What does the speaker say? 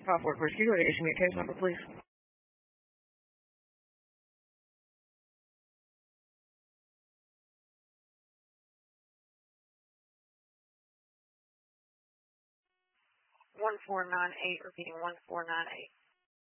Call for Chris. Can you go to issue me a case number, please? 1498, repeating 1498.